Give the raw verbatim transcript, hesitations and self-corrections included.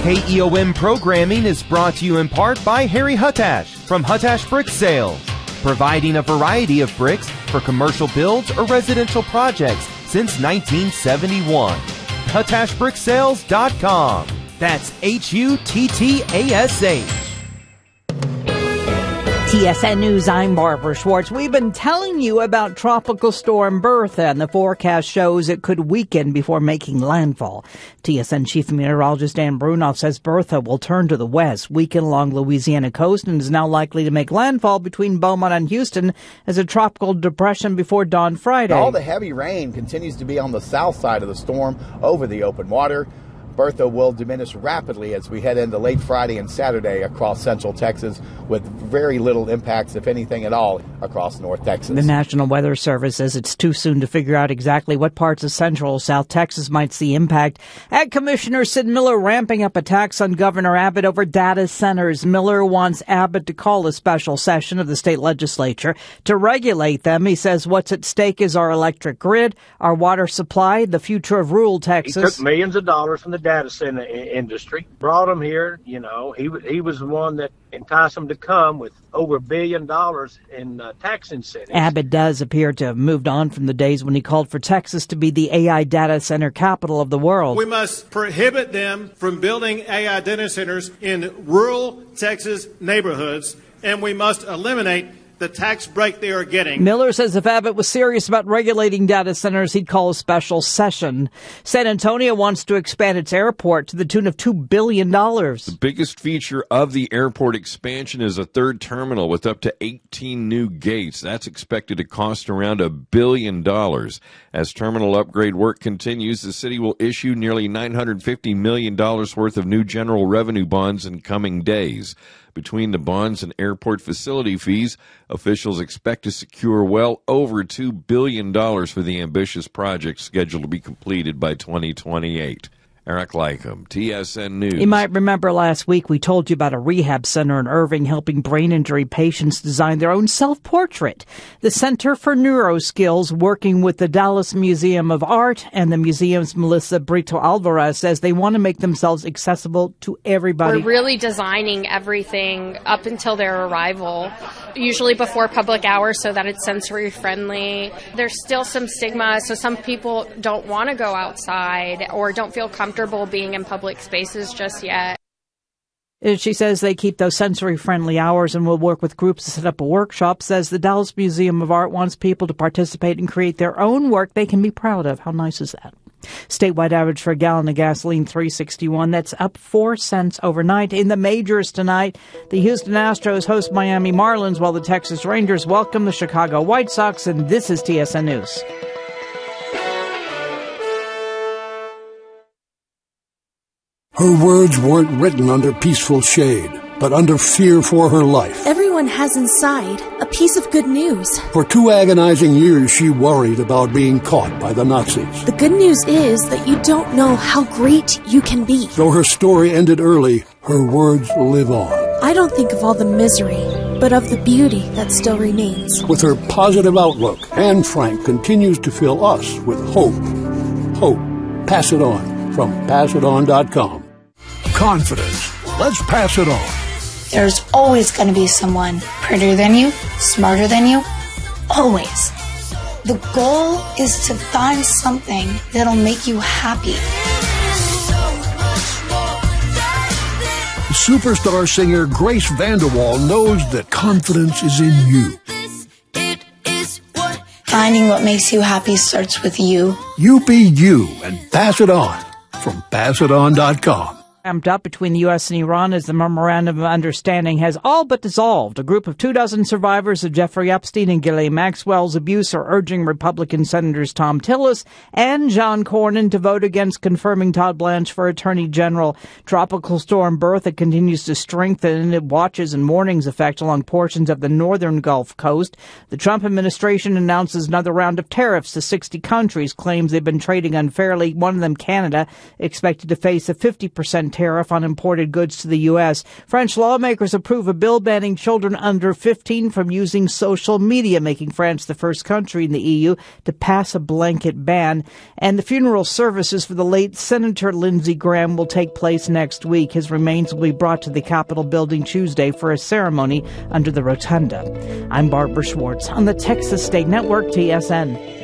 K E O M programming is brought to you in part by Harry Huttash from Huttash Brick Sales, providing a variety of bricks for commercial builds or residential projects since nineteen seventy-one. Huttash Brick Sales dot com. That's H U T T A S H. T S N News, I'm Barbara Schwartz. We've been telling you about Tropical Storm Bertha, and the forecast shows it could weaken before making landfall. T S N Chief Meteorologist Dan Brunoff says Bertha will turn to the west, weaken along Louisiana coast, and is now likely to make landfall between Beaumont and Houston as a tropical depression before dawn Friday. All the heavy rain continues to be on the south side of the storm over the open water. Bertha will diminish rapidly as we head into late Friday and Saturday across central Texas, with very little impacts, if anything at all, across North Texas. The National Weather Service says it's too soon to figure out exactly what parts of central or south Texas might see impact. Ag Commissioner Sid Miller ramping up attacks on Governor Abbott over data centers. Miller wants Abbott to call a special session of the state legislature to regulate them. He says what's at stake is our electric grid, our water supply, the future of rural Texas. He took millions of dollars from the data center industry, brought them here. You know, he he was the one that enticed them to come with over a billion dollars in uh, tax incentives. Abbott does appear to have moved on from the days when he called for Texas to be the A I data center capital of the world. We must prohibit them from building A I data centers in rural Texas neighborhoods, and we must eliminate the tax break they are getting. Miller says if Abbott was serious about regulating data centers, he'd call a special session. San Antonio wants to expand its airport to the tune of two billion dollars. The biggest feature of the airport expansion is a third terminal with up to eighteen new gates. That's expected to cost around a billion dollars. As terminal upgrade work continues, the city will issue nearly nine hundred fifty million dollars worth of new general revenue bonds in coming days. Between the bonds and airport facility fees, officials expect to secure well over two billion dollars for the ambitious project scheduled to be completed by twenty twenty-eight. Eric Lycum, T S N News. You might remember last week we told you about a rehab center in Irving helping brain injury patients design their own self-portrait. The Center for Neuroskills, working with the Dallas Museum of Art and the museum's Melissa Brito Alvarez, says they want to make themselves accessible to everybody. We're really designing everything up until their arrival, usually before public hours, so that it's sensory friendly. There's still some stigma, so some people don't want to go outside or don't feel comfortable being in public spaces just yet. She says they keep those sensory-friendly hours and will work with groups to set up a workshop. Says the Dallas Museum of Art wants people to participate and create their own work they can be proud of. How nice is that? Statewide average for a gallon of gasoline, three sixty-one. That's up four cents overnight. In the majors tonight, the Houston Astros host Miami Marlins, while the Texas Rangers welcome the Chicago White Sox. And this is T S N News. Her words weren't written under peaceful shade, but under fear for her life. Everyone has inside a piece of good news. For two agonizing years, she worried about being caught by the Nazis. The good news is that you don't know how great you can be. Though her story ended early, her words live on. I don't think of all the misery, but of the beauty that still remains. With her positive outlook, Anne Frank continues to fill us with hope. Hope. Pass it on from pass it on dot com. Confidence. Let's pass it on. There's always going to be someone prettier than you, smarter than you. Always. The goal is to find something that'll make you happy. Superstar singer Grace VanderWaal knows that confidence is in you. Finding what makes you happy starts with you. You be you and pass it on from pass it on dot com. Ramped up between the U S and Iran as the Memorandum of Understanding has all but dissolved. A group of two dozen survivors of Jeffrey Epstein and Ghislaine Maxwell's abuse are urging Republican Senators Tom Tillis and John Cornyn to vote against confirming Todd Blanche for Attorney General. Tropical Storm Bertha continues to strengthen. It watches and warnings effect along portions of the northern Gulf Coast. The Trump administration announces another round of tariffs to sixty countries, claims they've been trading unfairly. One of them, Canada, expected to face a fifty percent tariff on imported goods to the U S. French lawmakers approve a bill banning children under fifteen from using social media, making France the first country in the E U to pass a blanket ban. And the funeral services for the late Senator Lindsey Graham will take place next week. His remains will be brought to the Capitol building Tuesday for a ceremony under the rotunda. I'm Barbara Schwartz on the Texas State Network, T S N.